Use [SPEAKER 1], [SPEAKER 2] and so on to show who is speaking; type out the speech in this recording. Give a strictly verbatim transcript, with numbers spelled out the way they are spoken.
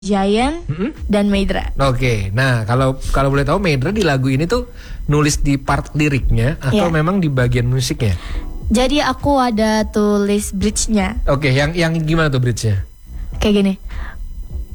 [SPEAKER 1] Giant mm-hmm. dan Maedra.
[SPEAKER 2] Oke, nah kalau kalau boleh tahu Maedra di lagu ini tuh nulis di part liriknya atau yeah. memang di bagian musiknya?
[SPEAKER 1] Jadi aku ada tulis bridge-nya.
[SPEAKER 2] Oke, yang yang gimana tuh bridge-nya?
[SPEAKER 1] Kayak gini.